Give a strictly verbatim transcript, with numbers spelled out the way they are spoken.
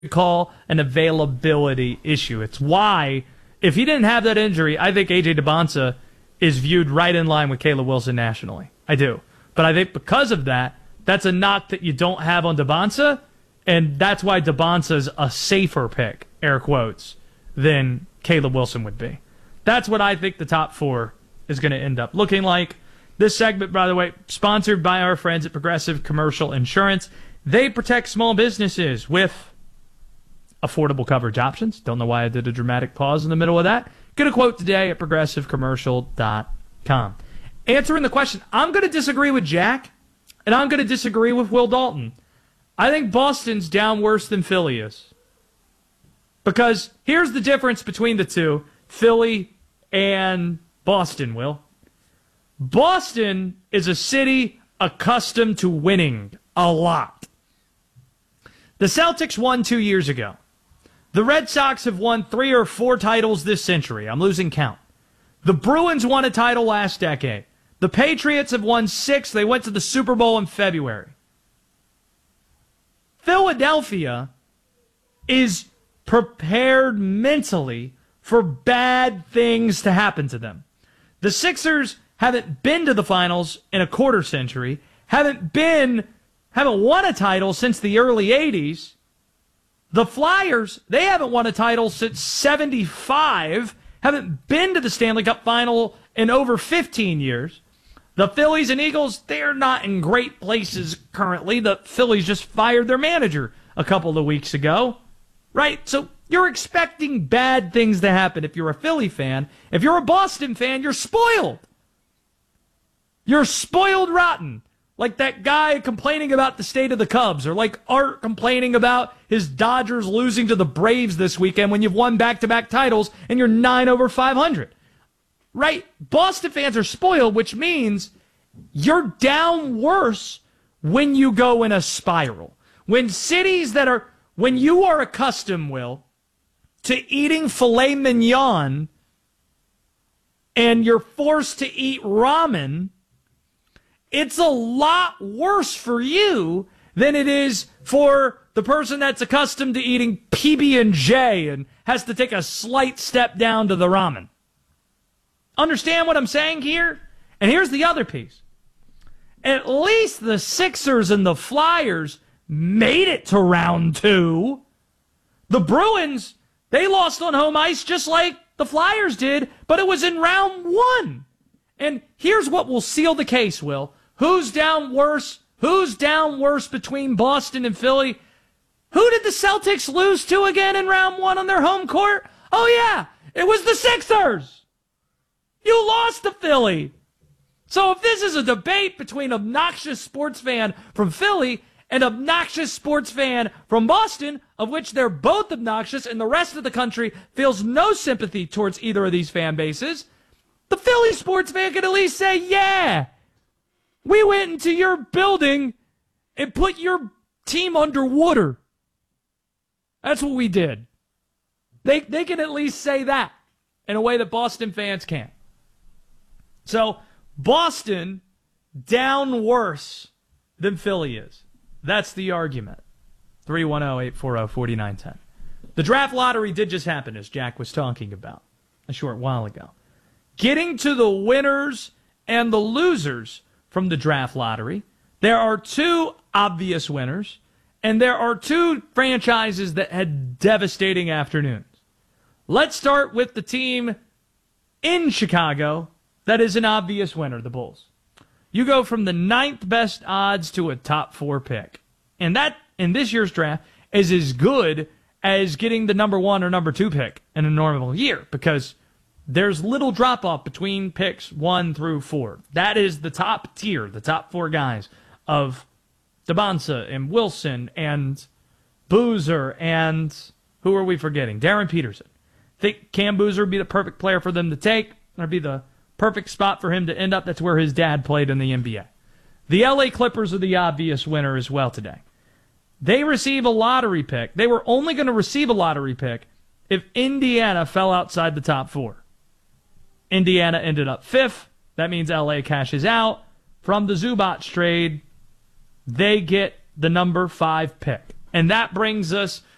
call an availability issue. It's why, if he didn't have that injury, I think A J Dybantsa is viewed right in line with Caleb Wilson nationally. I do. But I think because of that, that's a knock that you don't have on Dybantsa, and that's why Dybantsa's a safer pick, air quotes, than Caleb Wilson would be. That's what I think the top four is going to end up looking like. This segment, by the way, sponsored by our friends at Progressive Commercial Insurance. They protect small businesses with affordable coverage options. Don't know why I did a dramatic pause in the middle of that. Get a quote today at progressive commercial dot com. Answering the question, I'm going to disagree with Jack, and I'm going to disagree with Will Dalton. I think Boston's down worse than Philly is. Because here's the difference between the two, Philly and Boston, Will. Boston is a city accustomed to winning a lot. The Celtics won two years ago. The Red Sox have won three or four titles this century. I'm losing count. The Bruins won a title last decade. The Patriots have won six. They went to the Super Bowl in February. Philadelphia is prepared mentally for bad things to happen to them. The Sixers haven't been to the finals in a quarter century, haven't been, haven't won a title since the early eighties. The Flyers, they haven't won a title since seventy-five, haven't been to the Stanley Cup final in over fifteen years. The Phillies and Eagles, they're not in great places currently. The Phillies just fired their manager a couple of weeks ago, right? So you're expecting bad things to happen if you're a Philly fan. If you're a Boston fan, you're spoiled. You're spoiled rotten. Like that guy complaining about the state of the Cubs, or like Art complaining about his Dodgers losing to the Braves this weekend when you've won back-to-back titles and you're nine over five hundred. Right? Boston fans are spoiled, which means you're down worse when you go in a spiral. When cities that are, when you are accustomed, Will, to eating filet mignon and you're forced to eat ramen, it's a lot worse for you than it is for the person that's accustomed to eating P B and J and has to take a slight step down to the ramen. Understand what I'm saying here? And here's the other piece. At least the Sixers and the Flyers made it to round two. The Bruins, they lost on home ice just like the Flyers did, but it was in round one. And here's what will seal the case, Will. Who's down worse? Who's down worse between Boston and Philly? Who did the Celtics lose to again in round one on their home court? Oh, yeah, it was the Sixers. You lost to Philly. So if this is a debate between obnoxious sports fan from Philly and obnoxious sports fan from Boston, of which they're both obnoxious and the rest of the country feels no sympathy towards either of these fan bases, the Philly sports fan can at least say, yeah, we went into your building and put your team underwater. That's what we did. They, they can at least say that in a way that Boston fans can't. So, Boston down worse than Philly is. That's the argument. three one zero, eight four zero, four nine one zero. The draft lottery did just happen, as Jack was talking about a short while ago. Getting to the winners and the losers from the draft lottery, there are two obvious winners, and there are two franchises that had devastating afternoons. Let's start with the team in Chicago that is an obvious winner, the Bulls. You go from the ninth best odds to a top four pick. And that, in this year's draft, is as good as getting the number one or number two pick in a normal year, because there's little drop-off between picks one through four. That is the top tier, the top four guys of Dybantsa and Wilson and Boozer and who are we forgetting? Darren Peterson. Think Cam Boozer would be the perfect player for them to take. That'd be the perfect spot for him to end up. That's where his dad played in the N B A. The L A Clippers are the obvious winner as well today. They receive a lottery pick. They were only going to receive a lottery pick if Indiana fell outside the top four. Indiana ended up fifth. That means L A cashes out. From the Zubac trade, they get the number five pick. And that brings us